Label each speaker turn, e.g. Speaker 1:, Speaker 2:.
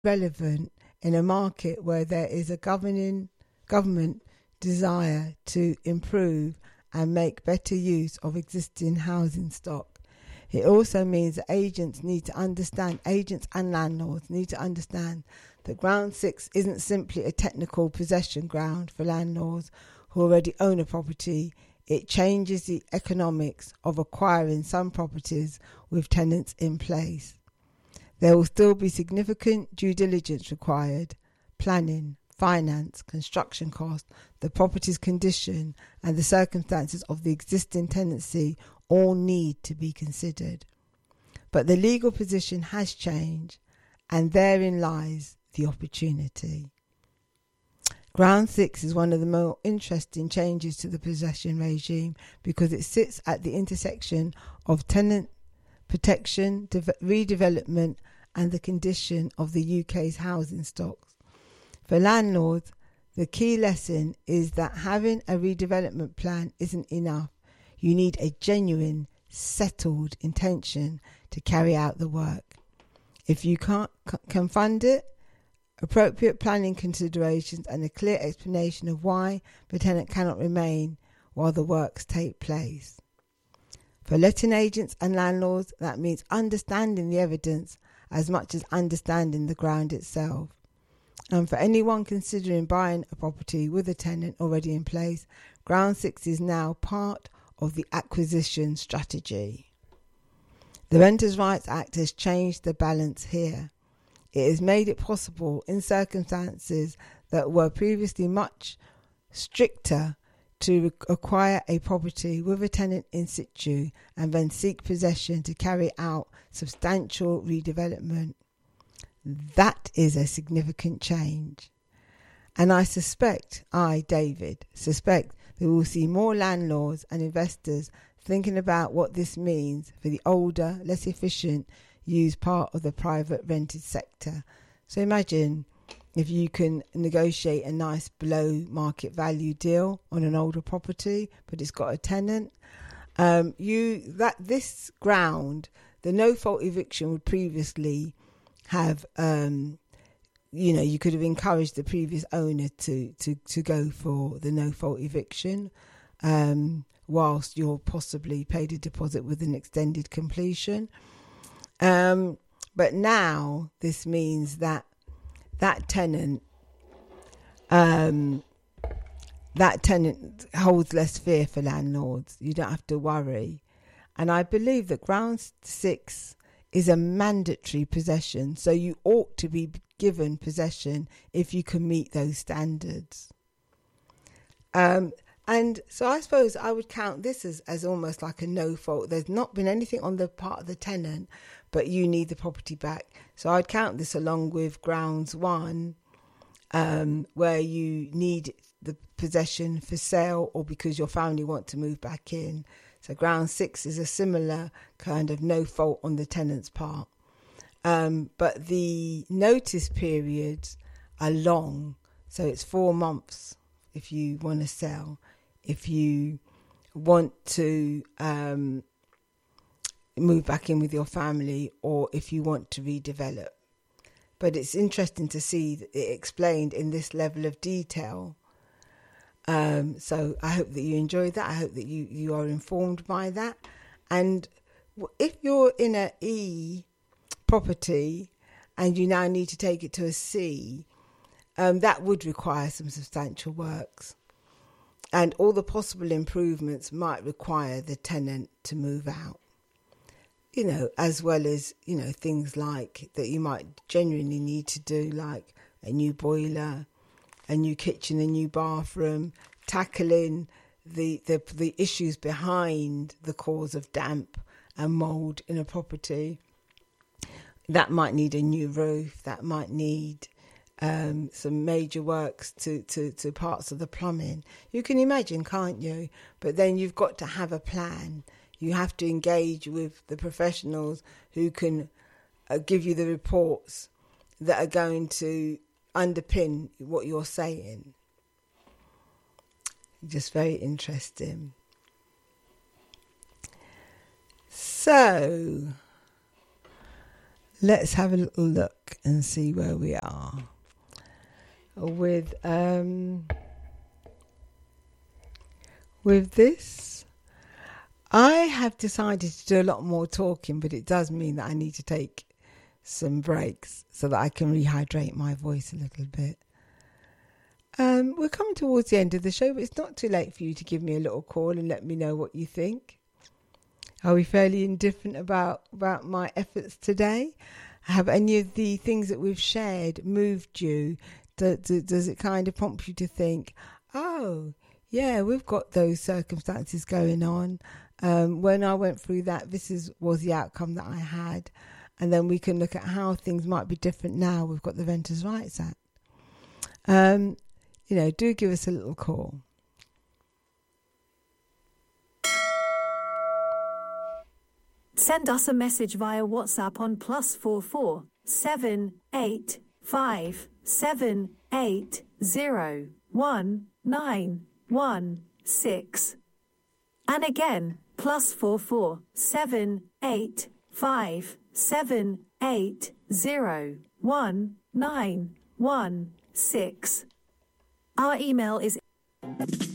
Speaker 1: relevant in a market where there is a government desire to improve and make better use of existing housing stock. It also means that agents and landlords need to understand that Ground 6 isn't simply a technical possession ground for landlords who already own a property. It changes the economics of acquiring some properties with tenants in place. There will still be significant due diligence required, planning, finance, construction cost, the property's condition, and the circumstances of the existing tenancy all need to be considered. But the legal position has changed, and therein lies the opportunity. Ground 6 is one of the more interesting changes to the possession regime because it sits at the intersection of tenant protection, redevelopment, and the condition of the UK's housing stocks. For landlords, the key lesson is that having a redevelopment plan isn't enough. You need a genuine, settled intention to carry out the work. If you can fund it, appropriate planning considerations and a clear explanation of why the tenant cannot remain while the works take place. For letting agents and landlords, that means understanding the evidence as much as understanding the ground itself. And for anyone considering buying a property with a tenant already in place, Ground 6 is now part of the acquisition strategy. The Renters' Rights Act has changed the balance here. It has made it possible in circumstances that were previously much stricter to acquire a property with a tenant in situ and then seek possession to carry out substantial redevelopment. That is a significant change. And David, suspect that we will see more landlords and investors thinking about what this means for the older, less efficient used part of the private rented sector. So imagine if you can negotiate a nice below market value deal on an older property, but it's got a tenant. This ground, the no fault eviction would previously have, you could have encouraged the previous owner to go for the no fault eviction, whilst you're possibly paid a deposit with an extended completion. But now this means that tenant holds less fear for landlords. You don't have to worry. And I believe that Ground 6 is a mandatory possession, so you ought to be given possession if you can meet those standards. And so I suppose I would count this as almost like a no fault. There's not been anything on the part of the tenant, but you need the property back. So I'd count this along with Grounds 1, where you need the possession for sale or because your family want to move back in. So Ground 6 is a similar kind of no fault on the tenant's part. But the notice periods are long. So it's 4 months if you want to sell. If you want to move back in with your family, or if you want to redevelop. But it's interesting to see it explained in this level of detail. So I hope that you enjoyed that. I hope that you are informed by that. And if you're in a E property and you now need to take it to a C, that would require some substantial works. And all the possible improvements might require the tenant to move out. As well as, things like that you might genuinely need to do, like a new boiler, a new kitchen, a new bathroom, tackling the issues behind the cause of damp and mould in a property. That might need a new roof, that might need some major works to parts of the plumbing. You can imagine, can't you? But then you've got to have a plan. You have to engage with the professionals who can give you the reports that are going to underpin what you're saying. Just very interesting. So, let's have a little look. and see where we are with this. I have decided to do a lot more talking, but it does mean that I need to take some breaks so that I can rehydrate my voice a little bit. We're coming towards the end of the show, but it's not too late for you to give me a little call and let me know what you think. Are we fairly indifferent about my efforts today? Have any of the things that we've shared moved you? Does it kind of prompt you to think, oh, yeah, we've got those circumstances going on. When I went through that, was the outcome that I had. And then we can look at how things might be different now. We've got the Renters' Rights Act. Do give us a little call.
Speaker 2: Send us a message via WhatsApp on +44 785 780 1916. And again, +44 785 780 1916. Our email is